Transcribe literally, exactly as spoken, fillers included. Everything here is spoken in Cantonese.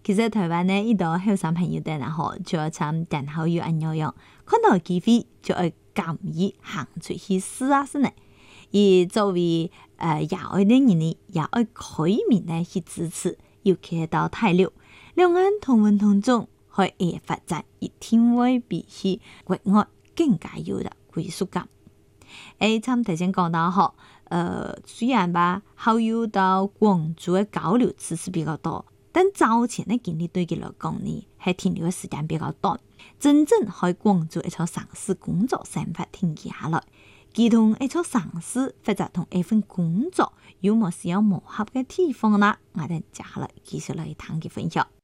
其實台灣呢，呢度後生朋友哋然後就要參電好友按樣樣，看到機會就要敢於行出去試下先呢。而作為呃亞愛的人呢，也愛開明呢去支持，尤其係到大陸，兩岸同文同種，可以發展，一定會比起國外更加有的歸屬感。誒，參頭先講到嗬，呃，雖然吧，好友到廣州嘅交流次數比較多。但早前的經歷對佢來講呢，係停留嘅時間比較短。真正喺廣州一座城市工作生活停下來，佢同一座城市或者同一份工作有冇需要磨合嘅地方啦？我哋接下來繼續來談佢分享。